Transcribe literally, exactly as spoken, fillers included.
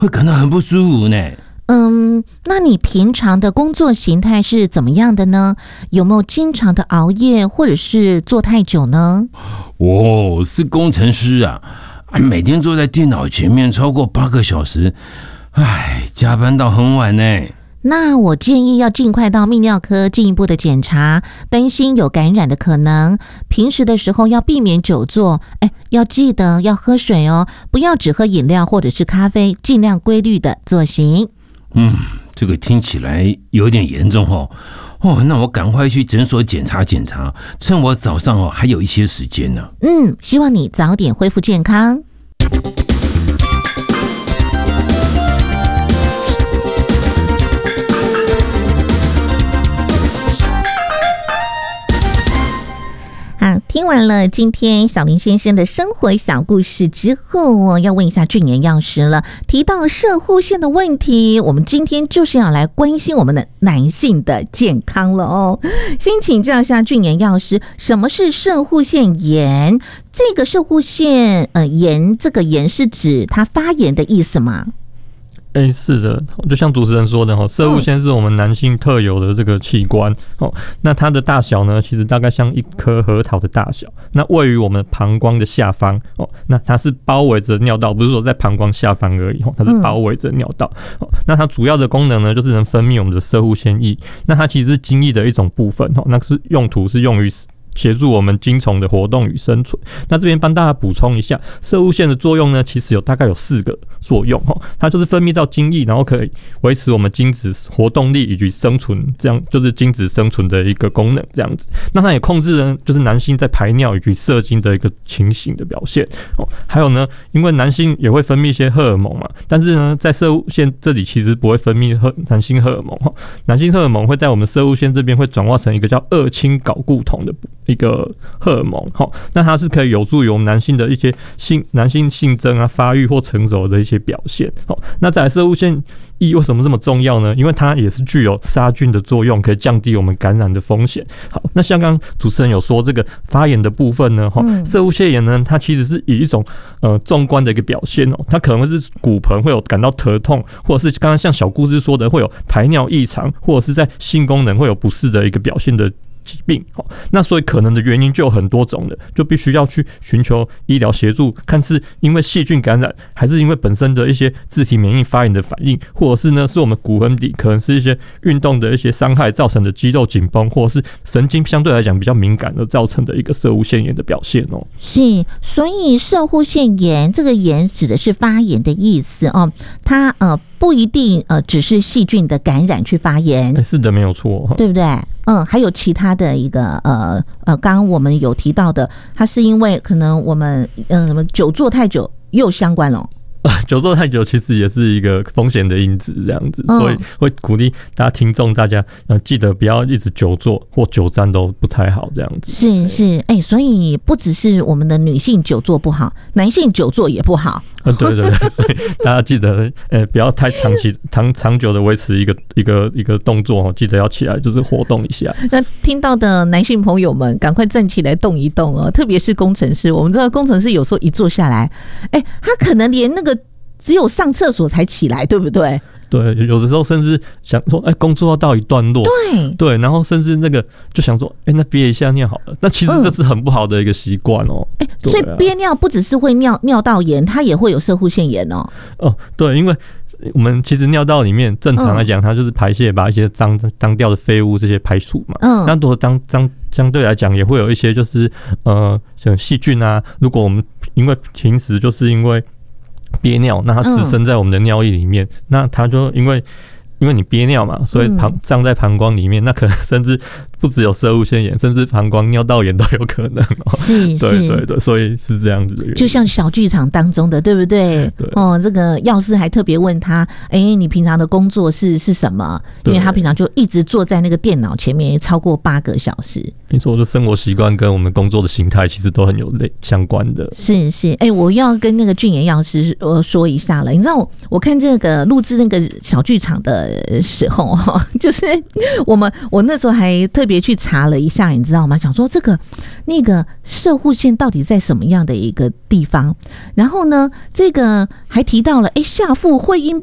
会感到很不舒服呢。 嗯，那你平常的工作形态是怎么样的呢？有没有经常的熬夜或者是坐太久呢？ 哦，是工程师啊，每天坐在电脑前面超过八个小时，唉，加班到很晚呢。 那我建议要尽快到泌尿科进一步的检查，担心有感染的可能。平时的时候要避免久坐，哎，要记得要喝水哦，不要只喝饮料或者是咖啡，尽量规律的作息。 嗯，这个听起来有点严重哦。哦，那我赶快去诊所检查检查，趁我早上哦还有一些时间呢。 嗯，希望你早点恢复健康。好，听完了今天小林先生的生活小故事之后，我要问一下俊妍药师了。提到摄护腺的问题，我们今天就是要来关心我们的男性的健康了哦。先请教一下俊妍药师，什么是摄护腺炎？这个摄护腺呃炎，这个炎是指它发炎的意思吗？ 哎、欸，是的，就像主持人说的哈，摄护腺是我们男性特有的这个器官哦。那它的大小呢，其实大概像一颗核桃的大小。那位于我们膀胱的下方哦。那它是包围着尿道，不是说在膀胱下方而已哦，它是包围着尿道。哦，那它主要的功能呢，就是能分泌我们的摄护腺液。那它其实是精液的一种部分哦。那是用途是用于协助我们精虫的活动与生存。那这边帮大家补充一下，摄护腺的作用呢，其实有大概有四个作用哈，它就是分泌到精液，然后可以维持我们精子活动力以及生存，这样就是精子生存的一个功能这样子。那它也控制了就是男性在排尿以及射精的一个情形的表现哦。还有呢，因为男性也会分泌一些荷尔蒙嘛，但是呢，在摄护腺这里其实不会分泌荷男性荷尔蒙哈，男性荷尔蒙会在我们摄护腺这边会转化成一个叫二氢睾固酮的一个荷尔蒙，那它是可以有助于我们男性的一些性男性性征啊、发育或成熟的一些表现。那在摄护腺液为什么这么重要呢？因为它也是具有杀菌的作用，可以降低我们感染的风险。好，那像刚刚主持人有说这个发炎的部分呢，摄护腺炎呢，它其实是以一种呃纵观的一个表现哦，它可能是骨盆会有感到疼痛，或者是刚刚像小故事说的会有排尿异常，或者是在性功能会有不适的一个表现的疾病。那所以可能的原因就有很多种的，就必须要去寻求医疗协助，看是因为细菌感染，还是因为本身的一些自体免疫发炎的反应，或者是呢是我们骨盆底可能是一些运动的一些伤害造成的肌肉紧绷，或者是神经相对来讲比较敏感而造成的一个摄护腺炎的表现哦。 是，所以摄护腺炎这个炎指的是发炎的意思哦，它呃不一定呃只是细菌的感染去发炎， 欸、是的，没有错， 对不对？嗯，还有其他的一个呃呃，刚刚我们有提到的，它是因为可能我们嗯、呃、久坐太久又相关了。 久坐太久其实也是一个风险的因子，这样子，所以会鼓励大家听众大家呃记得不要一直久坐或久站都不太好，这样子。 是是，哎、欸，所以不只是我们的女性久坐不好，男性久坐也不好。 嗯，对对对，所以大家记得，呃，不要太长期、长长久的维持一个一个一个动作哦，记得要起来就是活动一下。 那听到的男性朋友们，赶快站起来动一动哦，特别是工程师，我们知道工程师有时候一坐下来，哎、欸，他可能连那个只有上厕所才起来，对不对？ 对，有的时候甚至想说，哎、欸，工作要到一段落， 对对，然后甚至那个就想说，哎、欸，那憋一下尿好了。那其实这是很不好的一个习惯哦。 哎、欸，所以憋尿不只是会尿尿道炎，它也会有摄护腺炎哦。 哦，对，因为我们其实尿道里面正常来讲，它就是排泄把一些脏脏掉的废物这些排除嘛。嗯，那如果脏脏相对来讲也会有一些就是呃像细菌啊，如果我们因为平时就是因为憋尿，那它滋生在我们的尿液里面，嗯、那它就因为因为你憋尿嘛，所以膀胀在膀胱里面，那可能甚至不只有摄护腺炎，甚至膀胱尿道炎都有可能哦。 是， 对对对，所以是这样子的原因。 就像小剧场当中的，对不对？ 对哦，这个药师还特别问他，哎、欸，你平常的工作是是什么？因为他平常就一直坐在那个电脑前面超过八个小时。 没错，就生活习惯跟我们工作的形态其实都很有类相关的。 是是，哎、欸，我要跟那个俊妍药师呃说一下了。你知道我我看这个录制那个小剧场的的时候哈，就是我们我那时候还特别去查了一下，你知道吗？想说这个那个摄护腺到底在什么样的一个地方？然后呢，这个还提到了，哎，下腹会阴